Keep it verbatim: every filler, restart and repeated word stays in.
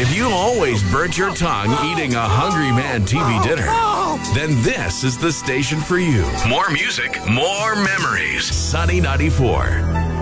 If you always burnt your tongue eating a Hungry Man T V dinner, then this is the station for you. More music, more memories. Sunny ninety-four.